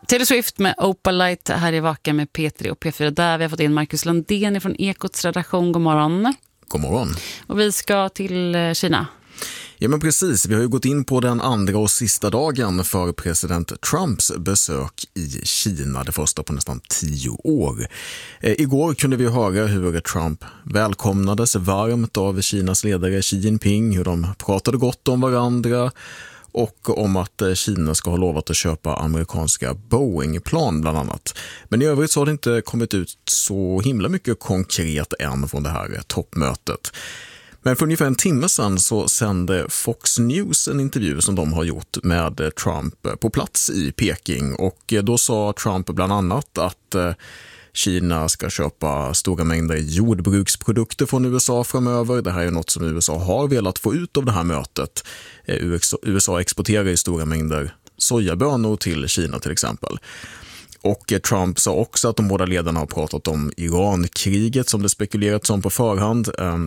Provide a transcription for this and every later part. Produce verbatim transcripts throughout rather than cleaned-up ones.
Taylor Swift med Opalite här i Vaka med P tre och P fyra. Där vi har fått in Marcus Landén från Ekots redaktion. God morgon. God morgon. Och vi ska till Kina. Ja men precis, vi har ju gått in på den andra och sista dagen för president Trumps besök i Kina, det första på nästan tio år. Eh, igår kunde vi höra hur Trump välkomnades varmt av Kinas ledare Xi Jinping, hur de pratade gott om varandra och om att Kina ska ha lovat att köpa amerikanska Boeing-plan bland annat. Men i övrigt så har det inte kommit ut så himla mycket konkret än från det här toppmötet. Men för ungefär en timme sedan så sände Fox News en intervju som de har gjort med Trump på plats i Peking. Och då sa Trump bland annat att Kina ska köpa stora mängder jordbruksprodukter från U S A framöver. Det här är något som U S A har velat få ut av det här mötet. U S A exporterar i stora mängder sojabönor till Kina till exempel. Och Trump sa också att de båda ledarna har pratat om Iran-kriget som det spekulerats om på förhand.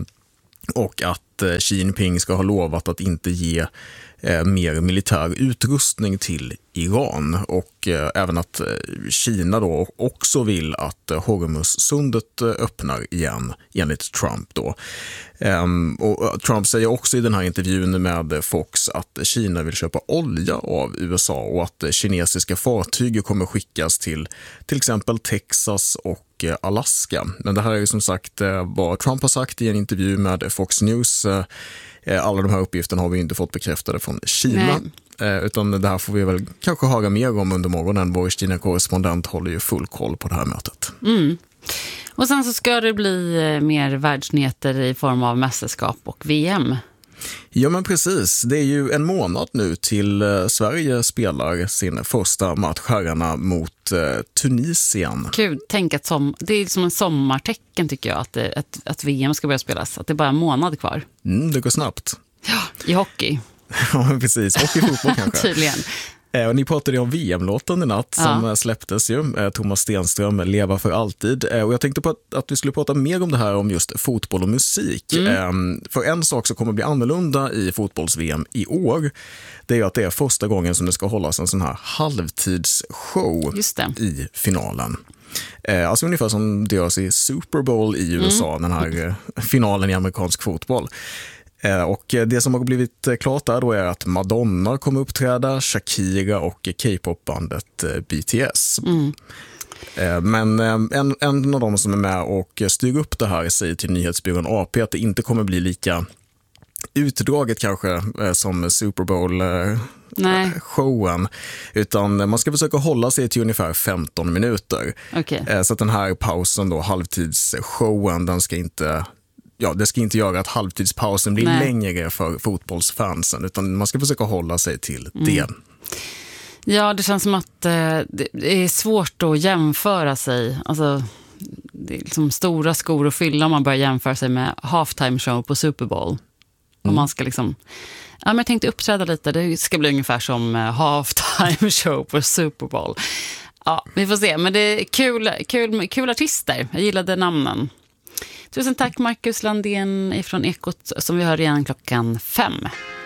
Och att Xi Jinping ska ha lovat att inte ge eh, mer militär utrustning till Iran. Och eh, även att eh, Kina då också vill att eh, Hormuzsundet eh, öppnar igen enligt Trump då. Ehm, och Trump säger också i den här intervjun med Fox att Kina vill köpa olja av U S A och att eh, kinesiska fartyg kommer skickas till till exempel Texas och Alaska. Men det här är ju som sagt vad Trump har sagt i en intervju med Fox News. Alla de här uppgifterna har vi inte fått bekräftade från Kina. Nej. Utan det här får vi väl kanske höra mer om under morgonen. Vår Kina-korrespondent håller ju full koll på det här mötet. Mm. Och sen så ska det bli mer världsnyheter i form av mästerskap och V M. Ja men precis, det är ju en månad nu till eh, Sverige spelar sin första match herrarna mot eh, Tunisien. Kul, tänk att som, det är som en sommartecken tycker jag att, det, att, att V M ska börja spelas, att det är bara en månad kvar. Mm, det går snabbt. Ja, i hockey. Ja precis, och i fotboll kanske. Tydligen. Eh, och ni pratade ju om V M-låten i natt som ja. släpptes ju. Eh, Thomas Stenström, Leva för alltid. Eh, och jag tänkte på att, att vi skulle prata mer om det här om just fotboll och musik. Mm. Eh, för en sak som kommer bli annorlunda i fotbolls-V M i år, det är ju att det är första gången som det ska hållas en sån här halvtidsshow i finalen. Eh, alltså ungefär som det görs i Super Bowl i U S A, mm. den här eh, finalen i amerikansk fotboll. Och det som har blivit klart där då är att Madonna kommer uppträda, Shakira och K-pop-bandet B T S. Mm. Men en, en av dem som är med och styr upp det här säger till nyhetsbyrån A P att det inte kommer bli lika utdraget kanske som Super Bowl-showen. Utan man ska försöka hålla sig till ungefär femton minuter. Okay. Så att den här pausen då, halvtidsshowen, den ska inte... Ja, det ska inte göra att halvtidspausen blir Nej. längre för fotbollsfansen, utan man ska försöka hålla sig till mm. det. Ja, det känns som att eh, det är svårt att jämföra sig. Alltså, det är liksom stora skor att fylla om man börjar jämföra sig med halftime show på Super Bowl. Mm. Och man ska liksom... Ja, men jag tänkte uppträda lite. Det ska bli ungefär som halftime show på Super Bowl. Ja, vi får se. Men det är kul, kul, kul artister. Jag gillade namnen. Tusen tack Marcus Landén från Ekot som vi hör igen klockan fem.